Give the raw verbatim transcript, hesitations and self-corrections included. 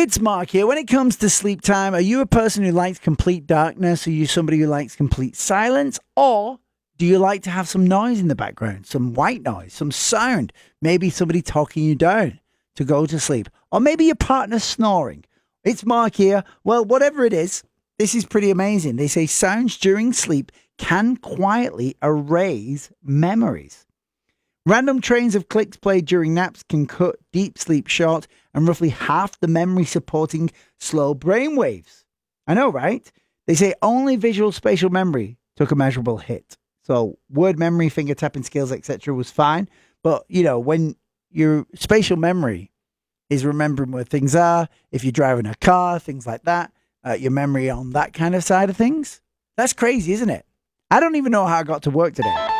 It's Mark here. When it comes to sleep time, are you a person who likes complete darkness? Are you somebody who likes complete silence? Or do you like to have some noise in the background, some white noise, some sound? Maybe somebody talking you down to go to sleep. Or maybe your partner's snoring. It's Mark here. Well, whatever it is, this is pretty amazing. They say sounds during sleep can quietly erase memories. Random trains of clicks played during naps can cut deep sleep short and roughly half the memory supporting slow brain waves. I know, right? They say only visual spatial memory took a measurable hit. So word memory, finger tapping skills, et cetera was fine. But, you know, when your spatial memory is remembering where things are, if you're driving a car, things like that, uh, your memory on that kind of side of things, that's crazy, isn't it? I don't even know how I got to work today.